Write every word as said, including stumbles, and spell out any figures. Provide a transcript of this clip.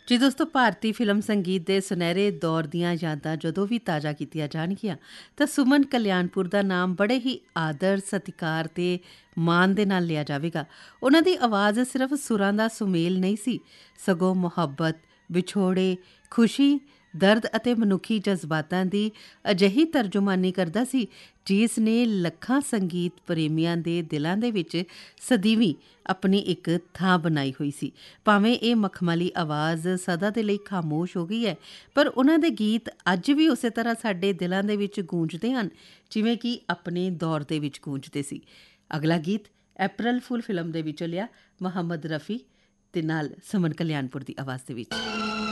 ਜੀ ਦੋਸਤੋ, ਭਾਰਤੀ ਫਿਲਮ ਸੰਗੀਤ ਦੇ ਸੁਨਹਿਰੇ ਦੌਰ ਦੀਆਂ ਯਾਦਾਂ ਜਦੋਂ ਵੀ ਤਾਜ਼ਾ ਕੀਤੀਆਂ ਜਾਣਗੀਆਂ ਤਾਂ ਸੁਮਨ ਕਲਿਆਣਪੁਰ ਦਾ ਨਾਮ ਬੜੇ ਹੀ ਆਦਰ, ਸਤਿਕਾਰ ਤੇ ਮਾਣ ਦੇ ਨਾਲ ਲਿਆ ਜਾਵੇਗਾ। ਉਹਨਾਂ ਦੀ ਆਵਾਜ਼ ਸਿਰਫ ਸੁਰਾਂ ਦਾ ਸੁਮੇਲ ਨਹੀਂ ਸੀ, ਸਗੋਂ ਮੁਹੱਬਤ, ਵਿਛੋੜੇ, ਖੁਸ਼ੀ, ਦਰਦ ਅਤੇ ਮਨੁੱਖੀ ਜਜ਼ਬਾਤਾਂ ਦੀ ਅਜਿਹੀ ਤਰਜਮਾਨੀ ਕਰਦਾ ਸੀ ਜਿਸ ਨੇ ਲੱਖਾਂ ਸੰਗੀਤ ਪ੍ਰੇਮੀਆਂ ਦੇ ਦਿਲਾਂ ਦੇ ਵਿੱਚ ਸਦੀਵੀਂ ਆਪਣੀ ਇੱਕ ਥਾਂ ਬਣਾਈ ਹੋਈ ਸੀ। ਭਾਵੇਂ ਇਹ ਮਖਮਲੀ ਆਵਾਜ਼ ਸਦਾ ਦੇ ਲਈ ਖਾਮੋਸ਼ ਹੋ ਗਈ ਹੈ, ਪਰ ਉਹਨਾਂ ਦੇ ਗੀਤ ਅੱਜ ਵੀ ਉਸੇ ਤਰ੍ਹਾਂ ਸਾਡੇ ਦਿਲਾਂ ਦੇ ਵਿੱਚ ਗੂੰਜਦੇ ਹਨ ਜਿਵੇਂ ਕਿ ਆਪਣੇ ਦੌਰ ਦੇ ਵਿੱਚ ਗੂੰਜਦੇ ਸੀ। ਅਗਲਾ ਗੀਤ ਅਪ੍ਰੈਲ ਫੁੱਲ ਫਿਲਮ ਦੇ ਵਿੱਚੋਂ ਲਿਆ, ਮੁਹੰਮਦ ਰਫੀ ਤੇ ਨਾਲ ਸੁਮਨ ਕਲਿਆਣਪੁਰ ਦੀ ਆਵਾਜ਼ ਦੇ ਵਿੱਚ।